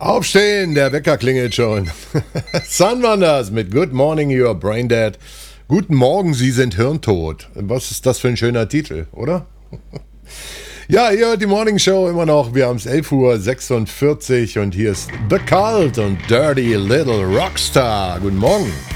Aufstehen, der Wecker klingelt schon. Sunwanders mit Good Morning, You're Braindead. Guten Morgen, Sie sind hirntot. Was ist das für ein schöner Titel, oder? Ja, ihr hört die Morning Show immer noch. Wir haben es 11:46 Uhr und hier ist The Cult und Dirty Little Rockstar. Guten Morgen.